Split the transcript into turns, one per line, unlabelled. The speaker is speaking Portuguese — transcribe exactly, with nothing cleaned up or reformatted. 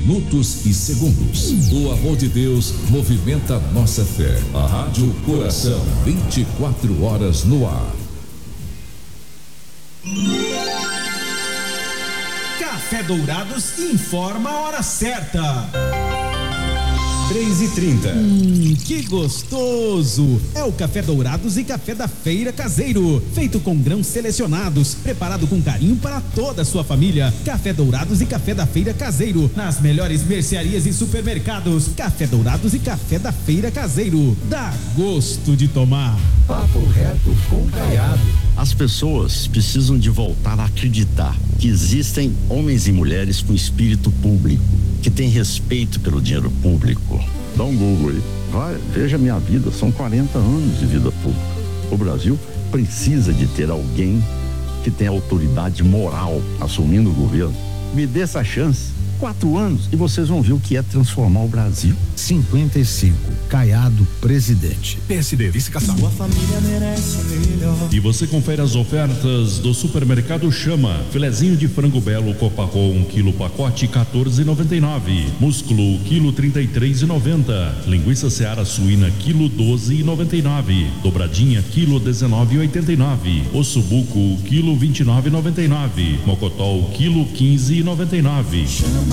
minutos e segundos. O amor de Deus movimenta nossa fé. A Rádio Coração, vinte e quatro horas no ar.
Café Dourados informa a hora certa.
três e trinta.
Hum, que gostoso! É o Café Dourados e Café da Feira Caseiro, feito com grãos selecionados, preparado com carinho para toda a sua família. Café Dourados e Café da Feira Caseiro, nas melhores mercearias e supermercados. Café Dourados e Café da Feira Caseiro, dá gosto de tomar.
Papo reto com Caiado.
As pessoas precisam de voltar a acreditar que existem homens e mulheres com espírito público, que têm respeito pelo dinheiro público. Dá um Google aí, vai, veja a minha vida, são quarenta anos de vida pública. O Brasil precisa de ter alguém que tenha autoridade moral assumindo o governo. Me dê essa chance. Quatro anos e vocês vão ver o que é transformar o Brasil.
cinquenta e cinco, Caiado, presidente.
P S D, vice-cação.
Sua família merece melhor.
E você confere as ofertas do Supermercado Chama. Filezinho de frango belo Copa-Com, um quilo pacote, quatorze e noventa e nove. Músculo, quilo, trinta e três e noventa. Linguiça Seara suína, quilo, doze e noventa e nove. Dobradinha, quilo, dezenove e oitenta e nove. Osso buco, quilo, vinte e nove e noventa e nove. Mocotó, quilo, quinze e noventa e nove.